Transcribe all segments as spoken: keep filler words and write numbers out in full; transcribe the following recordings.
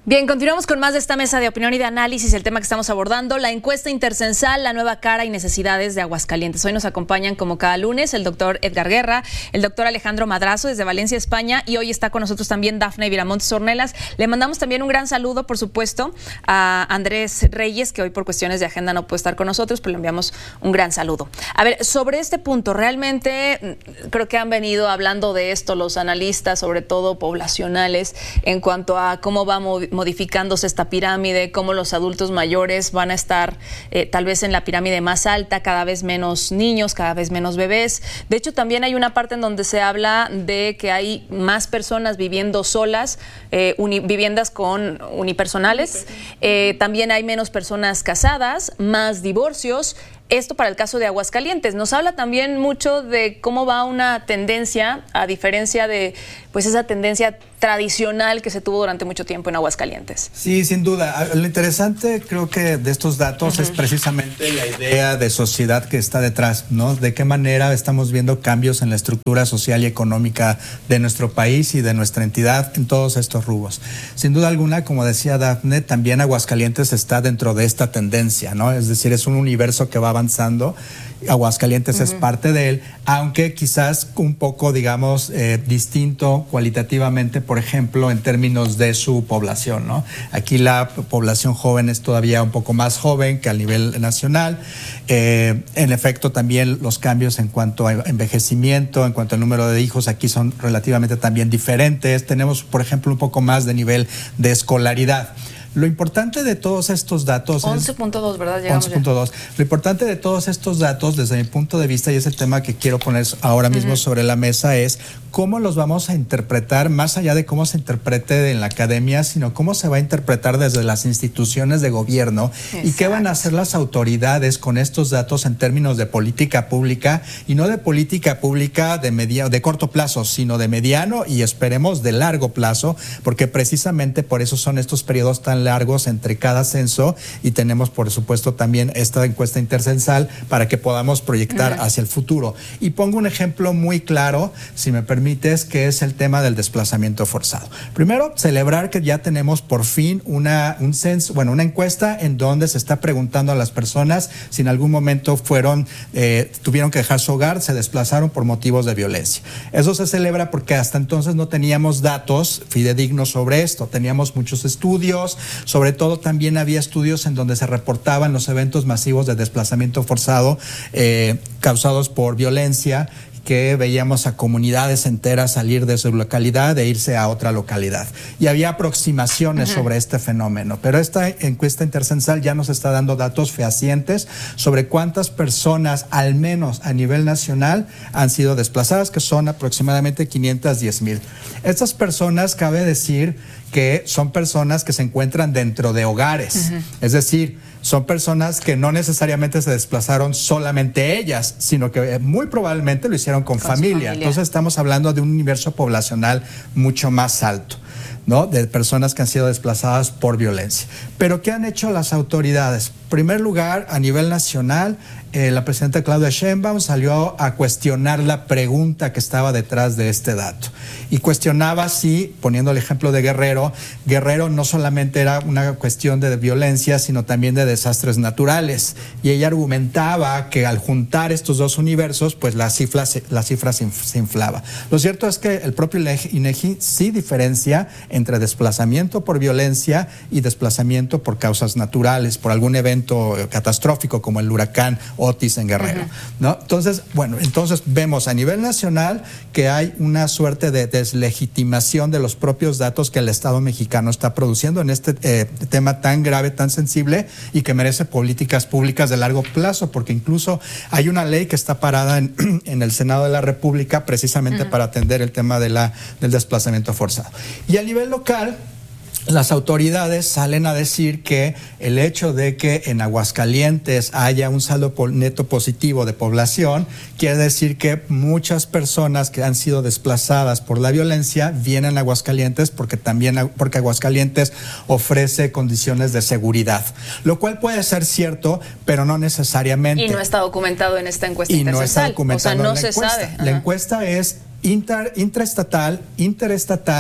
Bien, continuamos con más de esta mesa de opinión y de análisis. El tema que estamos abordando, la encuesta intercensal, la nueva cara y necesidades de Aguascalientes. Hoy nos acompañan como cada lunes el doctor Edgar Guerra, el doctor Alejandro Madrazo desde Valencia, España, y hoy está con nosotros también Dafne Viramontes Ornelas. Le mandamos también un gran saludo, por supuesto, a Andrés Reyes, que hoy por cuestiones de agenda no puede estar con nosotros, pero le enviamos un gran saludo. A ver, sobre este punto, realmente creo que han venido hablando de esto los analistas, sobre todo poblacionales, en cuanto a cómo va a modificándose esta pirámide, cómo los adultos mayores van a estar eh, tal vez en la pirámide más alta, cada vez menos niños, cada vez menos bebés. De hecho, también hay una parte en donde se habla de que hay más personas viviendo solas, eh, uni, viviendas con unipersonales. Eh, también hay menos personas casadas, más divorcios. Esto para el caso de Aguascalientes. Nos habla también mucho de cómo va una tendencia, a diferencia de pues esa tendencia tradicional que se tuvo durante mucho tiempo en Aguascalientes. Sí, sin duda. Lo interesante creo que de estos datos uh-huh. es precisamente la idea de sociedad que está detrás, ¿no? De qué manera estamos viendo cambios en la estructura social y económica de nuestro país y de nuestra entidad en todos estos rubros. Sin duda alguna, como decía Dafne, también Aguascalientes está dentro de esta tendencia, ¿no? Es decir, es un universo que va avanzando. Aguascalientes uh-huh. es parte de él, aunque quizás un poco, digamos, eh, distinto cualitativamente, por ejemplo, en términos de su población, ¿no? Aquí la población joven es todavía un poco más joven que a nivel nacional. Eh, en efecto, también los cambios en cuanto a envejecimiento, en cuanto al número de hijos, aquí son relativamente también diferentes. Tenemos, por ejemplo, un poco más de nivel de escolaridad. Lo importante de todos estos datos once punto dos, ¿verdad? once punto dos. Lo importante de todos estos datos, desde mi punto de vista, y es el tema que quiero poner ahora mismo uh-huh. sobre la mesa, es cómo los vamos a interpretar, más allá de cómo se interprete en la academia, sino cómo se va a interpretar desde las instituciones de gobierno. Exacto. Y qué van a hacer las autoridades con estos datos en términos de política pública, y no de política pública de, media, de corto plazo, sino de mediano y esperemos de largo plazo, porque precisamente por eso son estos periodos tan largos entre cada censo, y tenemos por supuesto también esta encuesta intercensal para que podamos proyectar uh-huh. hacia el futuro. Y pongo un ejemplo muy claro, si me permites, que es el tema del desplazamiento forzado. Primero, celebrar que ya tenemos por fin una, un censo, bueno, una encuesta en donde se está preguntando a las personas si en algún momento fueron, eh, tuvieron que dejar su hogar, se desplazaron por motivos de violencia. Eso se celebra porque hasta entonces no teníamos datos fidedignos sobre esto. Teníamos muchos estudios. Sobre todo también había estudios en donde se reportaban los eventos masivos de desplazamiento forzado eh, causados por violencia, que veíamos a comunidades enteras salir de su localidad e irse a otra localidad. Y había aproximaciones uh-huh. sobre este fenómeno. Pero esta encuesta intercensal ya nos está dando datos fehacientes sobre cuántas personas, al menos a nivel nacional, han sido desplazadas, que son aproximadamente quinientas diez mil. Estas personas, cabe decir que son personas que se encuentran dentro de hogares. Uh-huh. Es decir, son personas que no necesariamente se desplazaron solamente ellas, sino que muy probablemente lo hicieron con, con familia. familia. Entonces estamos hablando de un universo poblacional mucho más alto, ¿no? De personas que han sido desplazadas por violencia. Pero ¿qué han hecho las autoridades? En primer lugar, a nivel nacional, eh, la presidenta Claudia Sheinbaum salió a cuestionar la pregunta que estaba detrás de este dato. Y cuestionaba si, poniendo el ejemplo de Guerrero, Guerrero no solamente era una cuestión de violencia, sino también de desastres naturales. Y ella argumentaba que al juntar estos dos universos, pues la cifra, la cifra se inflaba. Lo cierto es que el propio INEGI sí diferencia entre desplazamiento por violencia y desplazamiento por causas naturales, por algún evento catastrófico como el huracán Otis en Guerrero, uh-huh. ¿no? Entonces, bueno, entonces vemos a nivel nacional que hay una suerte de deslegitimación de los propios datos que el Estado mexicano está produciendo en este eh, tema tan grave, tan sensible, y que merece políticas públicas de largo plazo, porque incluso hay una ley que está parada en, en el Senado de la República precisamente uh-huh. para atender el tema de la, del desplazamiento forzado. Y a nivel local, las autoridades salen a decir que el hecho de que en Aguascalientes haya un saldo neto positivo de población quiere decir que muchas personas que han sido desplazadas por la violencia vienen a Aguascalientes porque también porque Aguascalientes ofrece condiciones de seguridad, lo cual puede ser cierto, pero no necesariamente. Y no está documentado en esta encuesta y no está documentado. O sea, no en la se encuesta. sabe. Ajá. La encuesta es inter, intraestatal, interestatal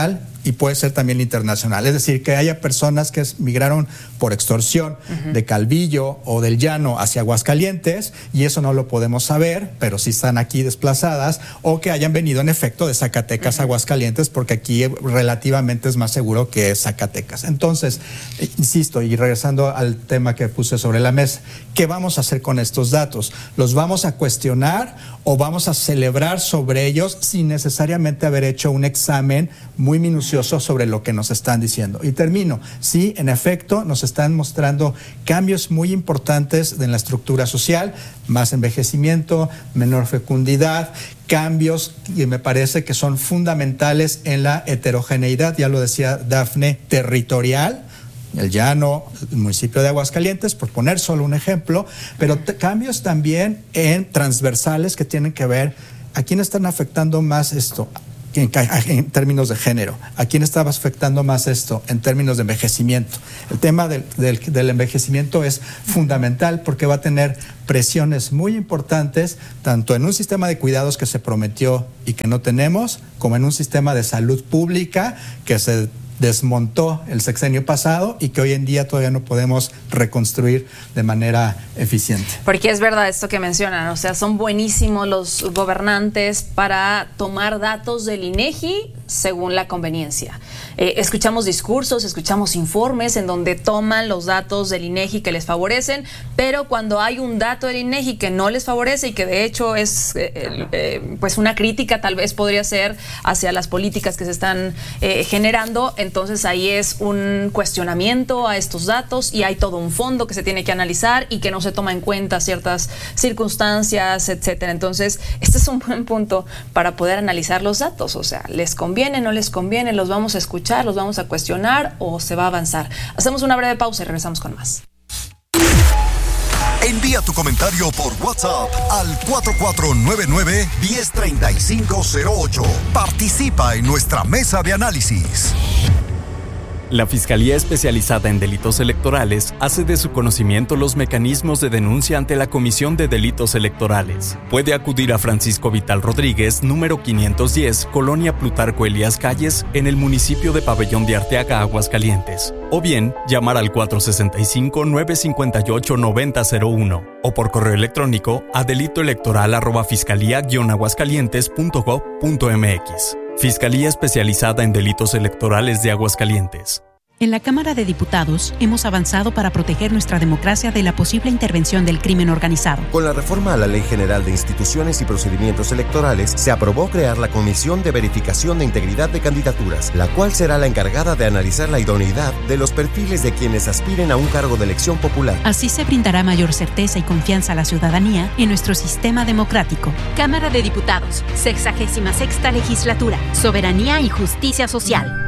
y puede ser también internacional. Es decir, que haya personas que migraron por extorsión uh-huh. de Calvillo o del Llano hacia Aguascalientes, y eso no lo podemos saber, pero sí están aquí desplazadas, o que hayan venido en efecto de Zacatecas uh-huh. a Aguascalientes, porque aquí relativamente es más seguro que Zacatecas. Entonces, eh, insisto, y regresando al tema que puse sobre la mesa, ¿qué vamos a hacer con estos datos? ¿Los vamos a cuestionar o vamos a celebrar sobre ellos sin necesariamente haber hecho un examen muy minucioso sobre lo que nos están diciendo? Y termino. Sí, en efecto, nos están mostrando cambios muy importantes en la estructura social, más envejecimiento, menor fecundidad, cambios que me parece que son fundamentales en la heterogeneidad, ya lo decía Dafne, territorial, el Llano, el municipio de Aguascalientes, por poner solo un ejemplo, pero t- cambios también en transversales que tienen que ver a quién están afectando más esto en, en términos de género, a quién estaba afectando más esto en términos de envejecimiento. El tema del, del, del envejecimiento es fundamental porque va a tener presiones muy importantes tanto en un sistema de cuidados que se prometió y que no tenemos, como en un sistema de salud pública que se desmontó el sexenio pasado y que hoy en día todavía no podemos reconstruir de manera eficiente. Porque es verdad esto que mencionan, o sea, son buenísimos los gobernantes para tomar datos del INEGI según la conveniencia. Eh, escuchamos discursos, escuchamos informes en donde toman los datos del INEGI que les favorecen, pero cuando hay un dato del INEGI que no les favorece y que de hecho es eh, eh, pues una crítica tal vez podría ser hacia las políticas que se están eh, generando, entonces ahí es un cuestionamiento a estos datos y hay todo un fondo que se tiene que analizar y que no se toma en cuenta ciertas circunstancias, etcétera. Entonces, este es un buen punto para poder analizar los datos, o sea, ¿les conviene, no les conviene? ¿Los vamos a escuchar, los vamos a cuestionar o se va a avanzar? Hacemos una breve pausa y regresamos con más. Envía tu comentario por WhatsApp al cuatro cuatro nueve nueve, uno cero tres cinco cero ocho. Participa en nuestra mesa de análisis. La Fiscalía Especializada en Delitos Electorales hace de su conocimiento los mecanismos de denuncia ante la Comisión de Delitos Electorales. Puede acudir a Francisco Vital Rodríguez, número quinientos diez, Colonia Plutarco Elías Calles, en el municipio de Pabellón de Arteaga, Aguascalientes. O bien, llamar al cuatro sesenta y cinco, nueve cincuenta y ocho, noventa cero uno o por correo electrónico a delitoelectoral arroba fiscalía guion aguascalientes punto gob punto mx. Fiscalía Especializada en Delitos Electorales de Aguascalientes. En la Cámara de Diputados hemos avanzado para proteger nuestra democracia de la posible intervención del crimen organizado. Con la reforma a la Ley General de Instituciones y Procedimientos Electorales, se aprobó crear la Comisión de Verificación de Integridad de Candidaturas, la cual será la encargada de analizar la idoneidad de los perfiles de quienes aspiren a un cargo de elección popular. Así se brindará mayor certeza y confianza a la ciudadanía en nuestro sistema democrático. Cámara de Diputados, sexagésima sexta legislatura, Soberanía y Justicia Social.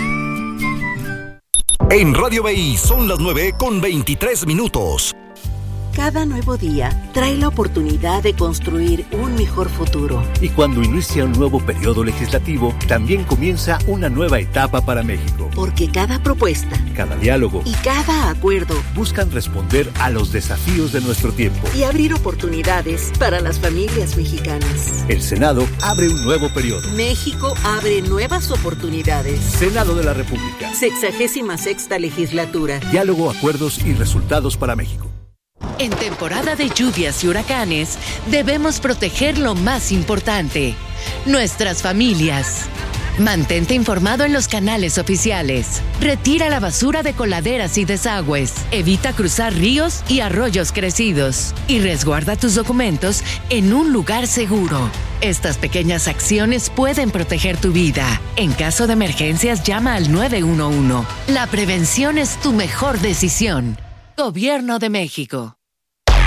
En Radio B I son las nueve con veintitrés minutos. Cada nuevo día trae la oportunidad de construir un mejor futuro. Y cuando inicia un nuevo periodo legislativo, también comienza una nueva etapa para México. Porque cada propuesta, cada diálogo y cada acuerdo buscan responder a los desafíos de nuestro tiempo y abrir oportunidades para las familias mexicanas. El Senado abre un nuevo periodo. México abre nuevas oportunidades. Senado de la República. Sexagésima sexta legislatura. Diálogo, acuerdos y resultados para México. En temporada de lluvias y huracanes, debemos proteger lo más importante, nuestras familias. Mantente informado en los canales oficiales. Retira la basura de coladeras y desagües. Evita cruzar ríos y arroyos crecidos. Y resguarda tus documentos en un lugar seguro. Estas pequeñas acciones pueden proteger tu vida. En caso de emergencias, llama al nueve uno uno. La prevención es tu mejor decisión. Gobierno de México.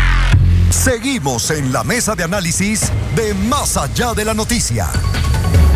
Seguimos en la mesa de análisis de Más Allá de la Noticia.